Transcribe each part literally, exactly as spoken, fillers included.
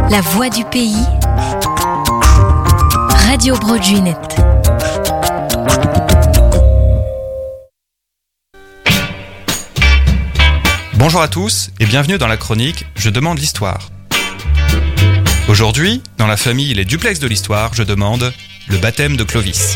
La voix du pays, Radio Broadjunet. Bonjour à tous et bienvenue dans la chronique Je demande l'histoire. Aujourd'hui, dans la famille Les Duplex de l'Histoire, je demande le baptême de Clovis.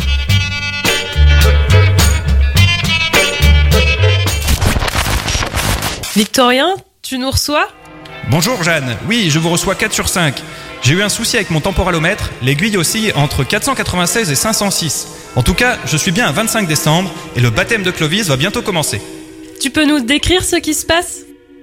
Victorien, tu nous reçois ? Bonjour Jeanne, oui, je vous reçois quatre sur cinq. J'ai eu un souci avec mon temporalomètre, l'aiguille oscille entre quatre cent quatre-vingt-seize et cinq cent six. En tout cas, je suis bien à vingt-cinq décembre et le baptême de Clovis va bientôt commencer. Tu peux nous décrire ce qui se passe ?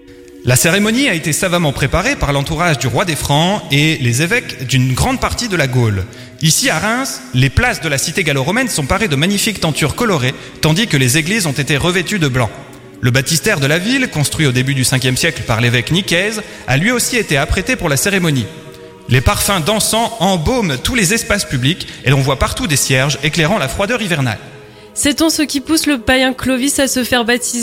La cérémonie a été savamment préparée par l'entourage du roi des Francs et les évêques d'une grande partie de la Gaule. Ici à Reims, les places de la cité gallo-romaine sont parées de magnifiques tentures colorées, tandis que les églises ont été revêtues de blanc. Le baptistère de la ville, construit au début du cinquième siècle par l'évêque Nicaise, a lui aussi été apprêté pour la cérémonie. Les parfums d'encens embaument tous les espaces publics et l'on voit partout des cierges éclairant la froideur hivernale. Sait-on ce qui pousse le païen Clovis à se faire baptiser ?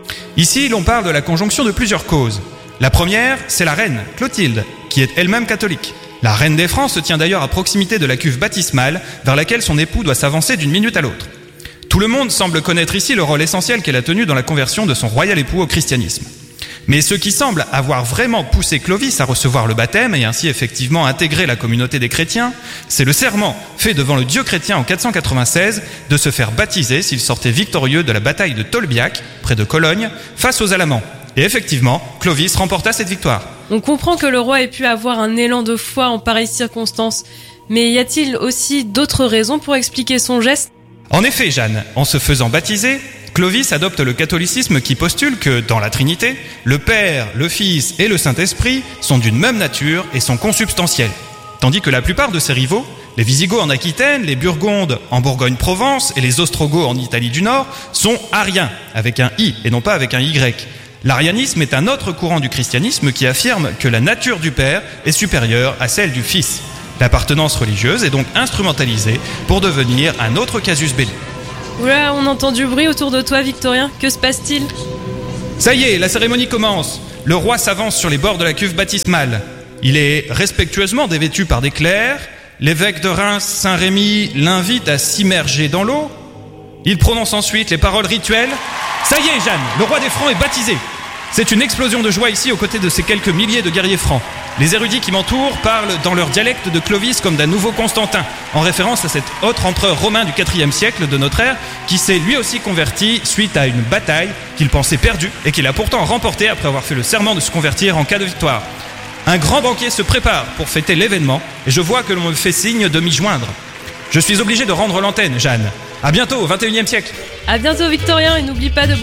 Ici, l'on parle de la conjonction de plusieurs causes. La première, c'est la reine, Clotilde, qui est elle-même catholique. La reine des Francs se tient d'ailleurs à proximité de la cuve baptismale, vers laquelle son époux doit s'avancer d'une minute à l'autre. Tout le monde semble connaître ici le rôle essentiel qu'elle a tenu dans la conversion de son royal époux au christianisme. Mais ce qui semble avoir vraiment poussé Clovis à recevoir le baptême et ainsi effectivement intégrer la communauté des chrétiens, c'est le serment fait devant le dieu chrétien en quatre cent quatre-vingt-seize de se faire baptiser s'il sortait victorieux de la bataille de Tolbiac, près de Cologne, face aux Alamans. Et effectivement, Clovis remporta cette victoire. On comprend que le roi ait pu avoir un élan de foi en pareilles circonstances, mais y a-t-il aussi d'autres raisons pour expliquer son geste ? En effet, Jeanne, en se faisant baptiser, Clovis adopte le catholicisme qui postule que, dans la Trinité, le Père, le Fils et le Saint-Esprit sont d'une même nature et sont consubstantiels. Tandis que la plupart de ses rivaux, les Visigoths en Aquitaine, les Burgondes en Bourgogne-Provence et les Ostrogoths en Italie du Nord, sont ariens, avec un I et non pas avec un Y. L'arianisme est un autre courant du christianisme qui affirme que la nature du Père est supérieure à celle du Fils. L'appartenance religieuse est donc instrumentalisée pour devenir un autre casus belli. Oula, on entend du bruit autour de toi, Victorien. Que se passe-t-il ? Ça y est, la cérémonie commence. Le roi s'avance sur les bords de la cuve baptismale. Il est respectueusement dévêtu par des clercs. L'évêque de Reims, Saint-Rémy, l'invite à s'immerger dans l'eau. Il prononce ensuite les paroles rituelles. Ça y est, Jeanne, le roi des Francs est baptisé. C'est une explosion de joie ici aux côtés de ces quelques milliers de guerriers francs. Les érudits qui m'entourent parlent dans leur dialecte de Clovis comme d'un nouveau Constantin, en référence à cet autre empereur romain du quatrième siècle de notre ère qui s'est lui aussi converti suite à une bataille qu'il pensait perdue et qu'il a pourtant remportée après avoir fait le serment de se convertir en cas de victoire. Un grand banquet se prépare pour fêter l'événement et je vois que l'on me fait signe de m'y joindre. Je suis obligé de rendre l'antenne, Jeanne. À bientôt au vingt et unième siècle. À bientôt, Victorien, et n'oublie pas de